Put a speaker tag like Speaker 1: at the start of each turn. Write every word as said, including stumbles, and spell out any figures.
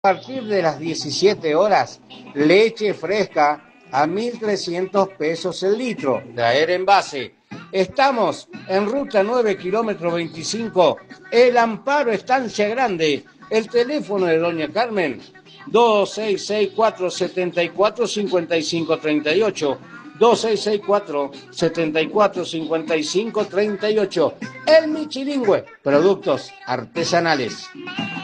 Speaker 1: A partir de las diecisiete horas, leche fresca a mil trescientos pesos el litro, traer envase. Estamos en ruta nueve, kilómetro veinticinco, El Amparo, Estancia Grande. El teléfono de doña Carmen, dos seis seis cuatro, siete cuatro, cinco cinco tres ocho, dos seis seis cuatro, siete cuatro, cinco cinco tres ocho. El Michilingüe, productos artesanales.